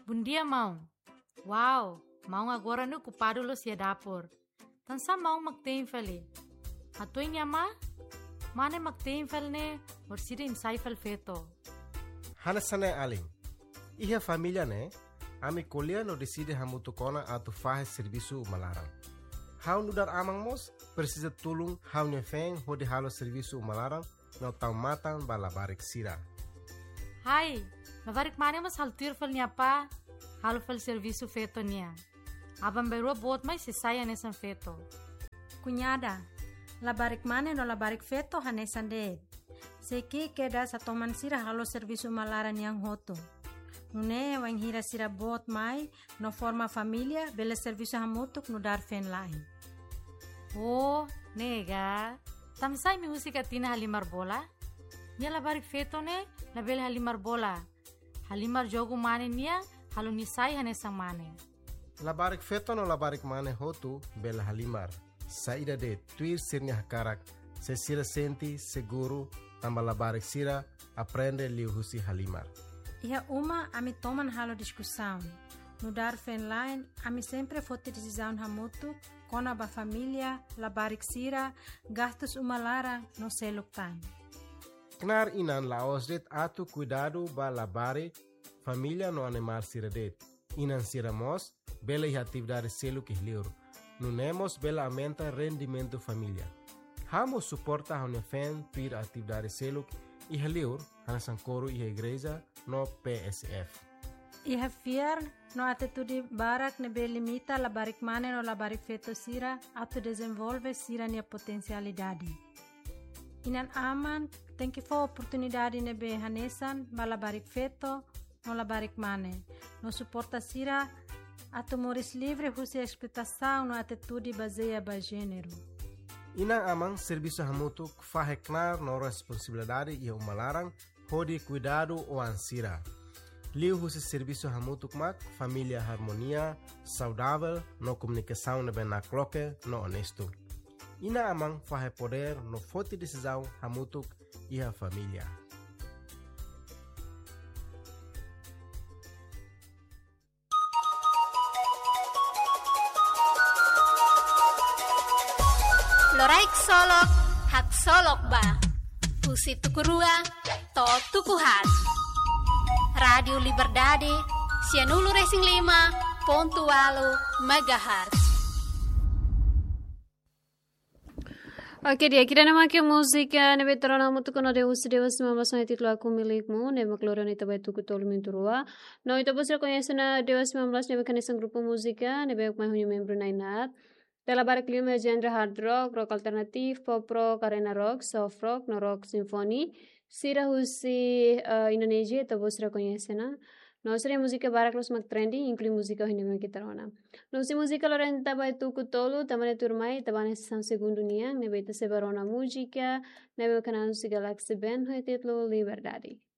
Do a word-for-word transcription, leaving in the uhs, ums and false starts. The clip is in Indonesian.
Bundia mau. Wow, mau agora no culpado lo sia dapur. Tansa mau magtein fali. Atoy niya ma? Mane magtein fal ne orsida insai fal feto. Hanasane aling. Iha família ne, ami colher no decide hamutu kona atu fahe serviço malarang. Hau nudar amang mos precisa tulung hau ne feng hodi halo serviço malarang no tau matang balabarik sira. Hai, labarik mane mas haltir fal niya pa? Halo fal serviço feto niya. Abang berua bot mai se saya nesan feto. Cunhada, labarik mane no labarik feto hanesan de. Seki keda sa toman sira halo serviço malaran yang hoto. Nune wang hira sira bot mai no forma família bela serviço hamutuk no dar fen lain. Oh, nega. Tamsay mi musika tina halimar bola? Nia labarik feto ne label halimar bola. Halimar jogo mane nia halo nisai hanesang mane. Labarik feto no labarik mane hotu bela halimar. Saída de tuir sirnya hakarak. Se sira senti seguro tamba labarik sira aprende liu husi halimar. Iha uma ami toman halo discussão. No dar fen line, ami sempre fote decisão hamutu, kona ba família, labarik sira, gastos uma lara no seluk time. Knar inan laos det atu cuidado ba labarik família no animal sira det. Inan sira mos, bela iha atividade seluk ihliur. Nunemos bela aumenta rendimento família. Hamo suporta hone fen tuir atividade seluk ihliur, hanasan coro iha igreja no P S F. Iha fiar no atitude barak nebe limita labarik mane no labarik feto sira atu desenvolve sira nia potencialidade. Inan aman tem que for oportunidade nebe hanesan ba labarik feto no labarik mane. No suporta sira atu moris livre husi expectação no atitude baseia ba gênero. Inang amang serviço hamutuk faheknar no responsabilidade e umalarang hodi cuidado o ansira. Liu husi serviço hamutuk mak família harmonia, saudável, no comunicação nebe na cloque, no honesto. Ina amang fahe poder no forte decisão hamutuk e a família. Loraik solok, hak solok ba. Pusi tukurua, to tukuhan. Radio Liberdade, Sianulu Racing lima, Pontualo, Megahertz. Oke dia kira nama ke musika nebe torana mutu kono de usi de usi mama sangat titlo aku milikmu nebe klorani tabai tuku tolu minturua. No itu bosra konyesena de usi mama nebe kanisang grupo musika nebe mai hunyu membro nainat. Tela barak lima genre hard rock, rock alternatif, pop rock, arena rock, soft rock, no rock symphony. Sira husi uh, Indonesia itu bosra konyesena. No seria música barak los mag trending inclui música hinima kita rona. No si música lorenta bai tu kutolu tamane turmai tabane sam segundo niang nebe te sebarona música nebe kanan si galaxy band hoitetlo liberdade.